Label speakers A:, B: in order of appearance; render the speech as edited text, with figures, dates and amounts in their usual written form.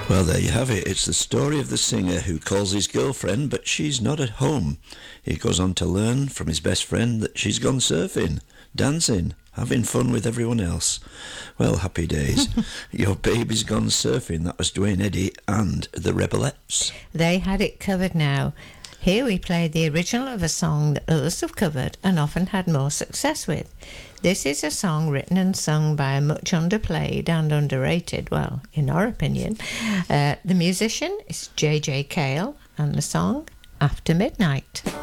A: Well, there you have it. It's the story of the singer who calls his girlfriend, but she's not at home. He goes on to learn from his best friend that she's gone surfing, dancing, having fun with everyone else. Well, happy days. Your Baby's Gone Surfing. That was Dwayne Eddy and the Rebelettes.
B: They had it covered now. Here we played the original of a song that others have covered and often had more success with. This is a song written and sung by a much underplayed and underrated, well, in our opinion. The musician is J.J. Cale and the song After Midnight.